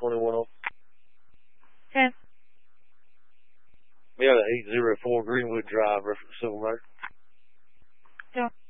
21 10. Yeah, the 804 Greenwood Drive, reference Silver Lake. Don't.